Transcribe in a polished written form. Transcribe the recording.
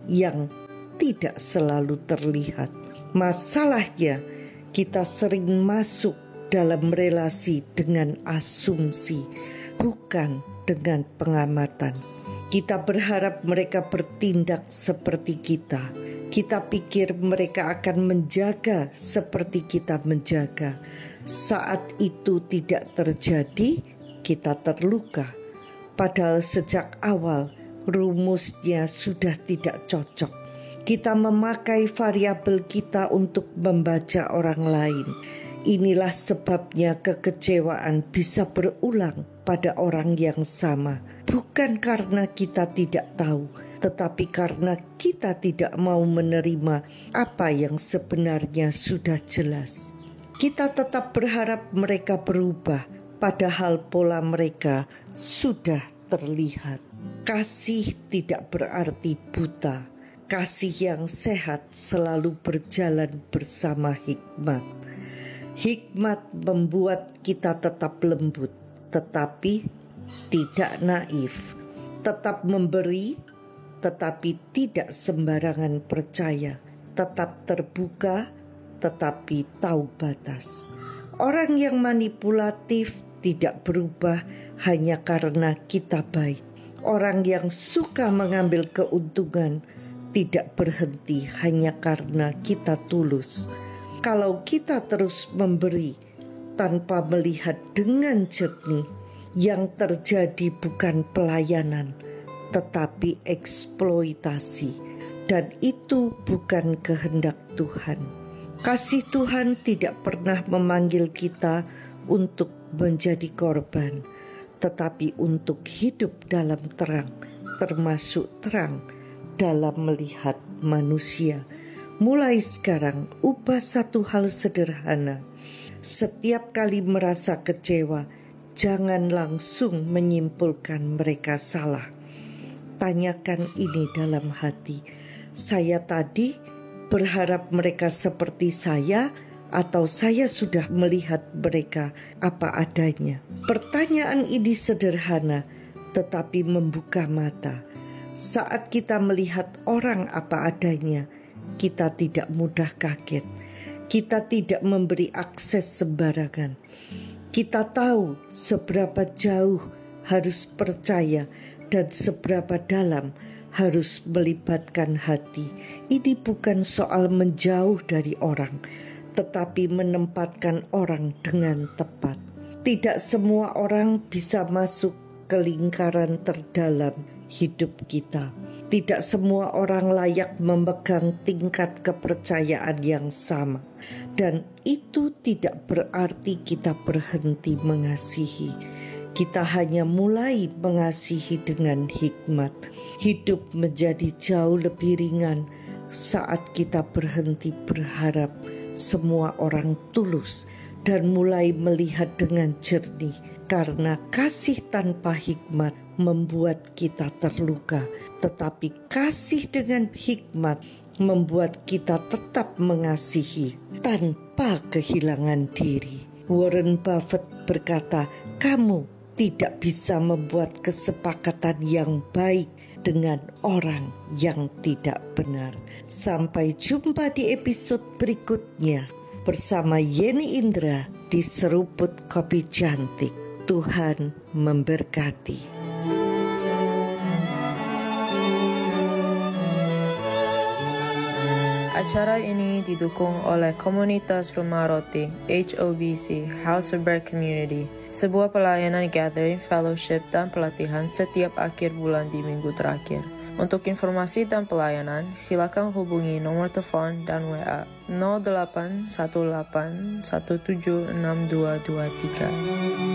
yang tidak selalu terlihat. Masalahnya, kita sering masuk dalam relasi dengan asumsi, bukan dengan pengamatan. Kita berharap mereka bertindak seperti kita. Kita pikir mereka akan menjaga seperti kita menjaga. Saat itu tidak terjadi, kita terluka. Padahal sejak awal rumusnya sudah tidak cocok. Kita memakai variabel kita untuk membaca orang lain. Inilah sebabnya kekecewaan bisa berulang pada orang yang sama. Bukan karena kita tidak tahu, tetapi karena kita tidak mau menerima apa yang sebenarnya sudah jelas. Kita tetap berharap mereka berubah, padahal pola mereka sudah terlihat. Kasih tidak berarti buta. Kasih yang sehat selalu berjalan bersama hikmat. Hikmat membuat kita tetap lembut, tetapi tidak naif. Tetap memberi, tetapi tidak sembarangan percaya. Tetap terbuka, tetapi tahu batas. Orang yang manipulatif tidak berubah hanya karena kita baik. Orang yang suka mengambil keuntungan tidak berhenti hanya karena kita tulus. Kalau kita terus memberi tanpa melihat dengan jernih, yang terjadi bukan pelayanan, tetapi eksploitasi. Dan itu bukan kehendak Tuhan. Kasih Tuhan tidak pernah memanggil kita untuk menjadi korban, tetapi untuk hidup dalam terang, termasuk terang dalam melihat manusia. Mulai sekarang, ubah satu hal sederhana. Setiap kali merasa kecewa, jangan langsung menyimpulkan mereka salah. Tanyakan ini dalam hati. Saya tadi berharap mereka seperti saya, atau saya sudah melihat mereka apa adanya? Pertanyaan ini sederhana, tetapi membuka mata. Saat kita melihat orang apa adanya, kita tidak mudah kaget. Kita tidak memberi akses sembarangan. Kita tahu seberapa jauh harus percaya dan seberapa dalam harus melibatkan hati. Ini bukan soal menjauh dari orang, tetapi menempatkan orang dengan tepat. Tidak semua orang bisa masuk ke lingkaran terdalam hidup kita. Tidak semua orang layak memegang tingkat kepercayaan yang sama. Dan itu tidak berarti kita berhenti mengasihi. Kita hanya mulai mengasihi dengan hikmat. Hidup menjadi jauh lebih ringan saat kita berhenti berharap semua orang tulus dan mulai melihat dengan jernih, karena kasih tanpa hikmat membuat kita terluka, tetapi kasih dengan hikmat membuat kita tetap mengasihi tanpa kehilangan diri. Warren Buffett berkata, kamu tidak bisa membuat kesepakatan yang baik dengan orang yang tidak benar. Sampai jumpa di episode berikutnya bersama Yeni Indra di Seruput Kopi Cantik. Tuhan memberkati. Acara ini didukung oleh Komunitas Rumah Roti HOBC House of Bread Community, sebuah pelayanan gathering, fellowship, dan pelatihan setiap akhir bulan di minggu terakhir. Untuk informasi dan pelayanan, silakan hubungi nomor telepon dan WA 0818176223.